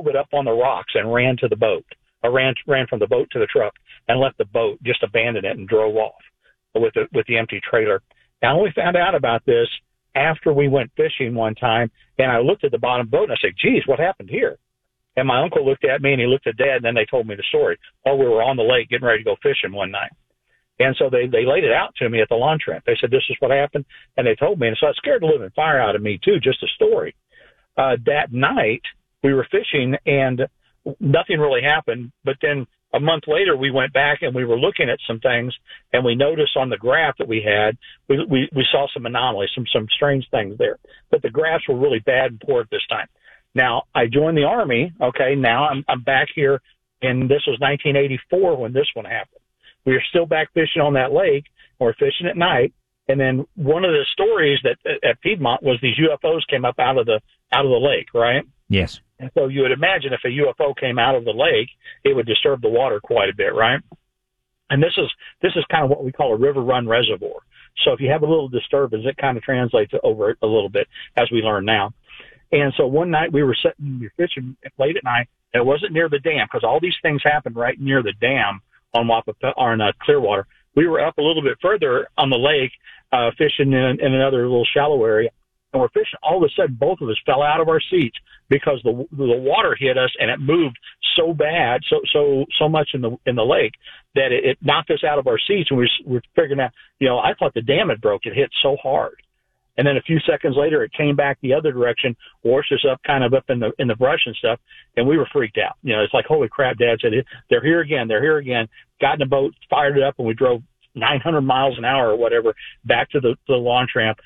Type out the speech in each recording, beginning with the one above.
drove it up on the rocks and ran to the boat. I ran from the boat to the truck and left the boat, just abandoned it and drove off with the empty trailer. And I only found out about this after we went fishing one time, and I looked at the bottom boat and I said, geez, what happened here? And my uncle looked at me and he looked at Dad, and then they told me the story. Oh, we were on the lake getting ready to go fishing one night. And so they laid it out to me at the launch ramp. They said, this is what happened. And they told me. And so it scared the living fire out of me too, just a story. That night we were fishing and nothing really happened. But then a month later we went back and we were looking at some things, and we noticed on the graph that we had, we saw some anomalies, some strange things there. But the graphs were really bad and poor at this time. Now I joined the Army. Okay. Now I'm back here, and this was 1984 when this one happened. We were still back fishing on that lake, and we're fishing at night. And then one of the stories that at Piedmont was these UFOs came up out of the lake, right? Yes. And so you would imagine if a UFO came out of the lake, it would disturb the water quite a bit, right? And this is kind of what we call a river run reservoir. So if you have a little disturbance, it kind of translates over it a little bit, as we learn now. And so one night we were fishing late at night, and it wasn't near the dam, because all these things happened right near the dam on Clearwater. We were up a little bit further on the lake, fishing in another little shallow area, and we're fishing. All of a sudden, both of us fell out of our seats because the water hit us, and it moved so bad, so much in the lake that it knocked us out of our seats. And we're figuring out, I thought the dam had broke. It hit so hard. And then a few seconds later, it came back the other direction, washed us up kind of up in the brush and stuff, and we were freaked out. It's like, holy crap, Dad said, they're here again. Got in the boat, fired it up, and we drove 900 miles an hour or whatever back to the launch ramp,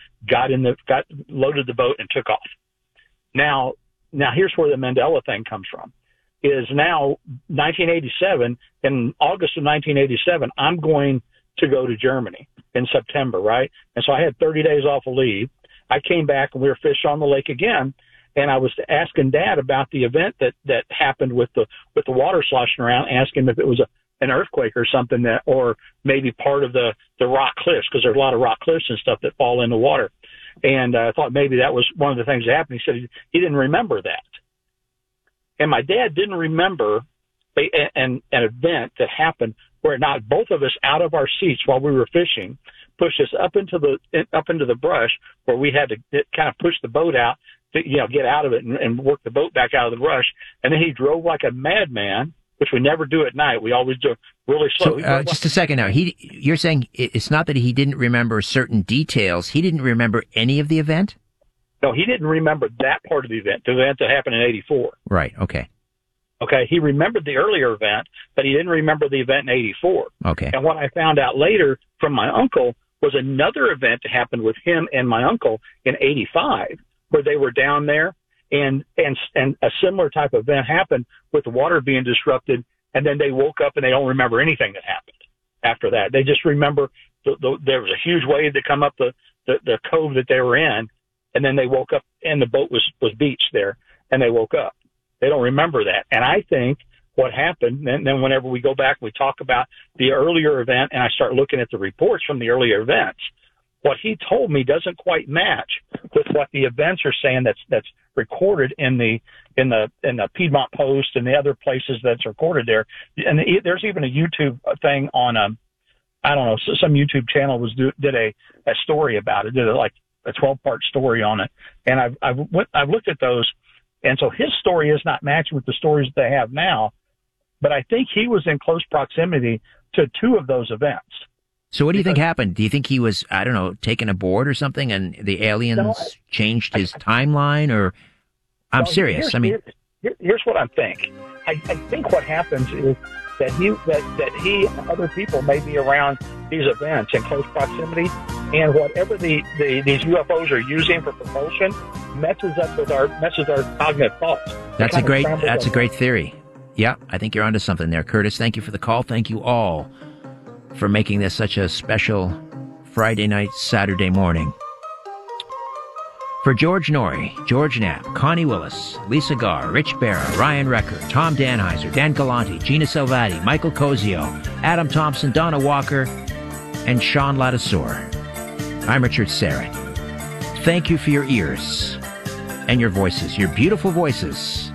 loaded the boat and took off. Now here's where the Mandela thing comes from. Is now 1987, in August of 1987, I'm going to go to Germany in September, right? And so I had 30 days off of leave. I came back and we were fishing on the lake again, and I was asking Dad about the event that happened with the water sloshing around, asking him if it was an earthquake or something, or maybe part of the rock cliffs, because there's a lot of rock cliffs and stuff that fall in the water. And I thought maybe that was one of the things that happened. He said he didn't remember that. And my dad didn't remember an event that happened where it knocked both of us out of our seats while we were fishing, pushed us up into the brush, where we had to kind of push the boat out to get out of it and work the boat back out of the brush. And then he drove like a madman, which we never do at night. We always do really slow. So just a second now. You're saying it's not that he didn't remember certain details. He didn't remember any of the event? No, he didn't remember that part of the event that happened in 84. Right. Okay. Okay, he remembered the earlier event, but he didn't remember the event in 84. Okay. And what I found out later from my uncle was another event that happened with him and my uncle in 85, where they were down there, and a similar type of event happened with the water being disrupted, and then they woke up and they don't remember anything that happened after that. They just remember there was a huge wave that come up the cove that they were in, and then they woke up and the boat was beached there, and they woke up. They don't remember that. And I think what happened, and then whenever we go back, we talk about the earlier event, and I start looking at the reports from the earlier events, what he told me doesn't quite match with what the events are saying that's recorded in the Piedmont Post and the other places that's recorded there. And there's even a YouTube thing on I don't know, some YouTube channel did a story about it, did like a 12-part story on it. And I've looked at those. And so his story is not matching with the stories they have now, but I think he was in close proximity to two of those events. So what do you think happened? Do you think he was, I don't know, taken aboard or something, and the aliens changed his timeline? Or I'm serious. Here's what I think. I think what happens is that he and other people may be around these events in close proximity, and whatever these UFOs are using for propulsion messes our cognitive thoughts. That's a great theory. Yeah, I think you're onto something there, Curtis. Thank you for the call. Thank you all for making this such a special Friday night, Saturday morning. For George Norrie, George Knapp, Connie Willis, Lisa Garr, Rich Barra, Ryan Recker, Tom Danheiser, Dan Galanti, Gina Salvati, Michael Cozio, Adam Thompson, Donna Walker, and Sean Ladisor. I'm Richard Serrett. Thank you for your ears and your voices, your beautiful voices.